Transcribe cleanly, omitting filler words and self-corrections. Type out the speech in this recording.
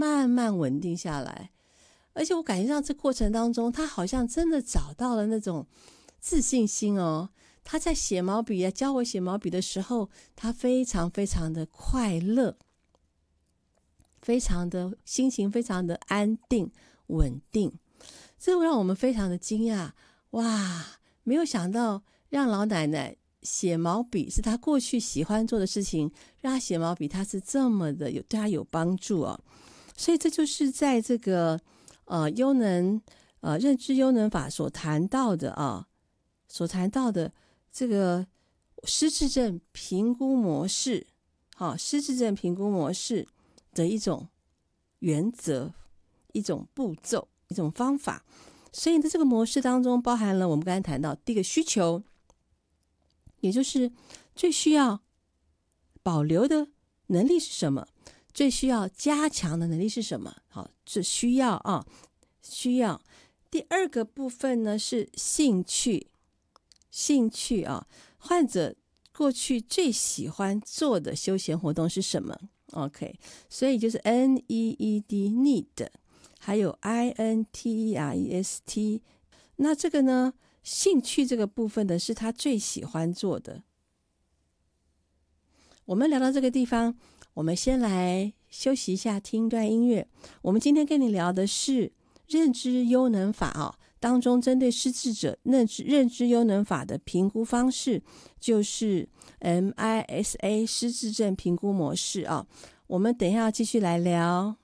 慢慢稳定下来。而且我感觉到这过程当中，他好像真的找到了那种自信心哦。他在写毛笔教我写毛笔的时候，他非常非常的快乐，非常的心情非常的安定稳定，这让我们非常的惊讶。哇，没有想到让老奶奶写毛笔是她过去喜欢做的事情，让她写毛笔，她是这么的对她有帮助哦。所以这就是在这个认知优能法所谈到的这个失智症评估模式，失智症评估模式的一种原则、一种步骤、一种方法。所以在这个模式当中包含了我们刚才谈到第一个需求，也就是最需要保留的能力是什么，最需要加强的能力是什么。好，这需要。第二个部分呢是兴趣患者过去最喜欢做的休闲活动是什么 ？OK， 所以就是 NEED， 还有 INTEREST。那这个呢，兴趣这个部分的是他最喜欢做的。我们聊到这个地方，我们先来休息一下，听一段音乐。我们今天跟你聊的是认知优能法当中针对失智者认知优能法的评估方式，就是 MISA 失智症评估模式我们等一下继续来聊。